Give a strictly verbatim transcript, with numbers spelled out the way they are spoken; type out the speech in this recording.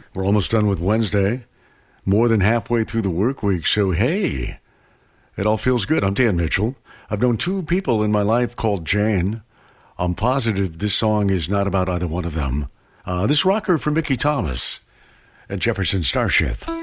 We're almost done with Wednesday. More than halfway through the work week, so hey, it all feels good. I'm Dan Mitchell. I've known two people in my life called Jane. I'm positive this song is not about either one of them. Uh, this rocker from Mickey Thomas and Jefferson Starship.